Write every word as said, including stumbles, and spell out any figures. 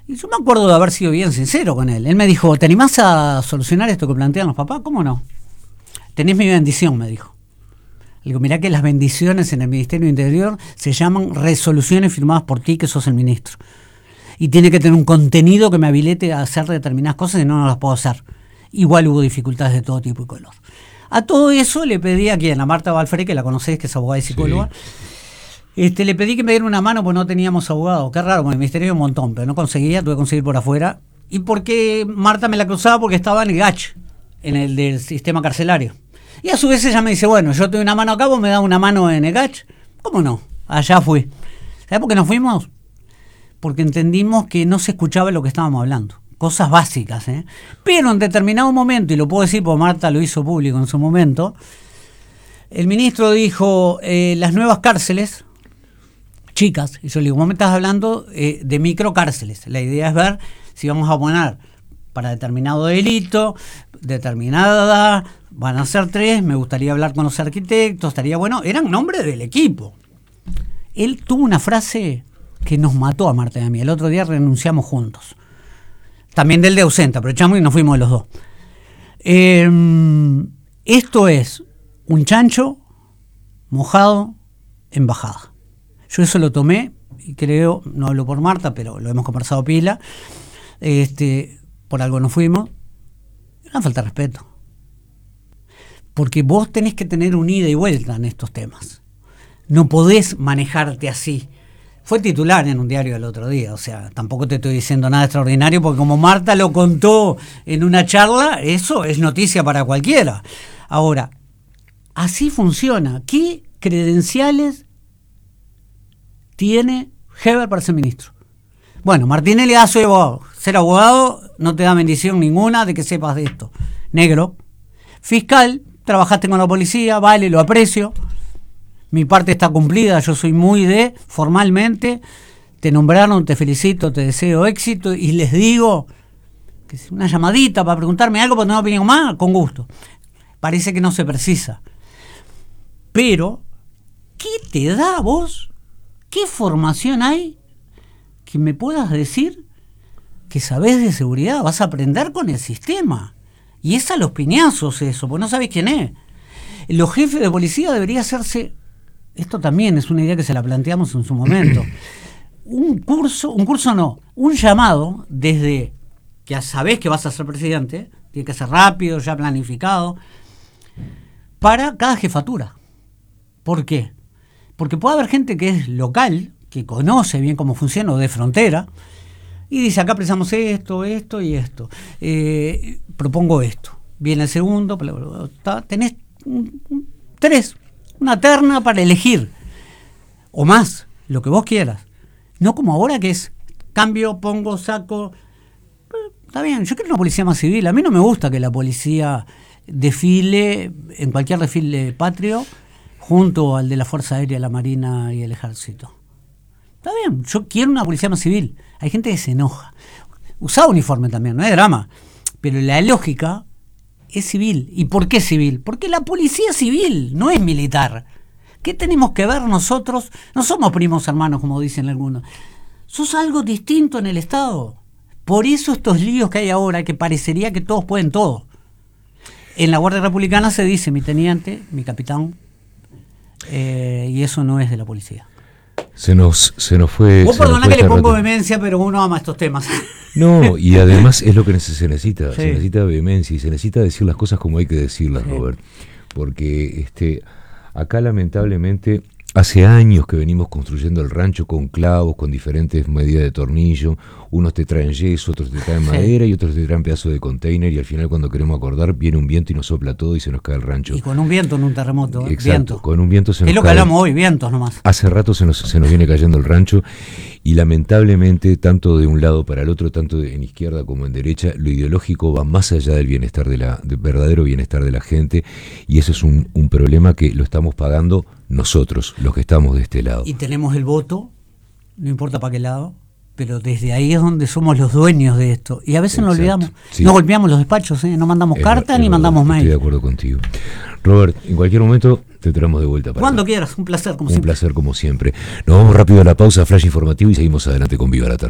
Y yo me acuerdo de haber sido bien sincero con él. Él me dijo, ¿te animás a solucionar esto que plantean los papás? ¿Cómo no? Tenés mi bendición, me dijo. Le digo, mirá que las bendiciones en el Ministerio del Interior se llaman resoluciones firmadas por ti, que sos el ministro. Y tiene que tener un contenido que me habilite a hacer determinadas cosas y no, no las puedo hacer. Igual hubo dificultades de todo tipo y color. A todo eso le pedí a quien, a Marta Balfré, que la conocés, que es abogada y psicóloga, sí. este, le pedí que me diera una mano porque no teníamos abogado. Qué raro, con el Ministerio hay un montón, pero no conseguía, tuve que conseguir por afuera. ¿Y por qué Marta me la cruzaba? Porque estaba en el G A C H, en el del sistema carcelario. Y a su vez ella me dice, bueno, yo te doy una mano acá, vos me das una mano en el G A C H. ¿Cómo no? Allá fui. ¿Sabés por qué nos fuimos? Porque entendimos que no se escuchaba lo que estábamos hablando. Cosas básicas, ¿eh? Pero en determinado momento, y lo puedo decir porque Marta lo hizo público en su momento, el ministro dijo, eh, las nuevas cárceles, chicas, y yo le digo, vos me estás hablando eh, de microcárceles. La idea es ver si vamos a poner para determinado delito, determinada edad, van a ser tres, me gustaría hablar con los arquitectos, estaría bueno, eran nombres del equipo. Él tuvo una frase que nos mató a Marta y a mí. El otro día renunciamos juntos. También del de ausente, aprovechamos y nos fuimos de los dos. Eh, esto es un chancho mojado en bajada. Yo eso lo tomé y creo, no hablo por Marta, pero lo hemos conversado pila, este, por algo nos fuimos. Una falta de respeto. Porque vos tenés que tener un ida y vuelta en estos temas. No podés manejarte así. Fue titular en un diario el otro día, o sea, tampoco te estoy diciendo nada extraordinario, porque como Marta lo contó en una charla, eso es noticia para cualquiera. Ahora, así funciona. ¿Qué credenciales tiene Heber para ser ministro? Bueno, Martinelli, ah, soy abogado. Ser abogado no te da bendición ninguna de que sepas de esto. Negro. Fiscal, trabajaste con la policía, vale, lo aprecio. Mi parte está cumplida, yo soy muy de, formalmente, te nombraron, te felicito, te deseo éxito y les digo que es una llamadita para preguntarme algo, porque no opinión más, con gusto. Parece que no se precisa. Pero, ¿qué te da a vos? ¿Qué formación hay que me puedas decir que sabés de seguridad? Vas a aprender con el sistema. Y es a los piñazos eso, porque no sabés quién es. Los jefes de policía debería hacerse... Esto también es una idea que se la planteamos en su momento. Un curso, un curso no, un llamado desde que ya sabés que vas a ser presidente, tiene que ser rápido, ya planificado, para cada jefatura. ¿Por qué? Porque puede haber gente que es local, que conoce bien cómo funciona, o de frontera, y dice, acá precisamos esto, esto y esto. Eh, propongo esto. Viene el segundo, bla, bla, bla, tenés un, un, tres. Una terna para elegir, o más, lo que vos quieras. No como ahora que es cambio, pongo, saco. Está bien, yo quiero una policía más civil. A mí no me gusta que la policía desfile en cualquier desfile patrio junto al de la Fuerza Aérea, la Marina y el Ejército. Está bien, yo quiero una policía más civil. Hay gente que se enoja. Usa uniforme también, no es drama. Pero la lógica... es civil. ¿Y por qué civil? Porque la policía es civil, no es militar. ¿Qué tenemos que ver nosotros? No somos primos hermanos, como dicen algunos. Sos algo distinto en el Estado. Por eso estos líos que hay ahora, que parecería que todos pueden todo. En la Guardia Republicana se dice mi teniente, mi capitán, eh, y eso no es de la policía. Se nos, se nos fue... Vos perdoná que le pongo vehemencia, pero uno ama estos temas. No, y además es lo que se necesita, sí. Se necesita vehemencia y se necesita decir las cosas como hay que decirlas, sí. Robert. Porque este, acá lamentablemente hace años que venimos construyendo el rancho con clavos, con diferentes medidas de tornillo. Unos te traen yeso, otros te traen sí. madera y otros te traen pedazos de container, y al final cuando queremos acordar viene un viento y nos sopla todo y se nos cae el rancho. Y con un viento en un terremoto. ¿eh? Exacto, viento. Con un viento se nos es lo cae. Que hablamos hoy, vientos nomás. Hace rato se nos, se nos viene cayendo el rancho y lamentablemente tanto de un lado para el otro, tanto de, en izquierda como en derecha, lo ideológico va más allá del bienestar de la, del verdadero bienestar de la gente, y eso es un, un problema que lo estamos pagando nosotros, los que estamos de este lado. Y tenemos el voto, no importa para qué lado, pero desde ahí es donde somos los dueños de esto. Y a veces nos olvidamos, sí. no golpeamos los despachos, ¿eh? No mandamos es, carta es ni verdad, mandamos mail. Estoy de acuerdo contigo. Robert, en cualquier momento te traemos de vuelta. Para Cuando acá. quieras, un placer como un siempre. Un placer como siempre. Nos vamos rápido a la pausa, flash informativo, y seguimos adelante con Viva la Tarde.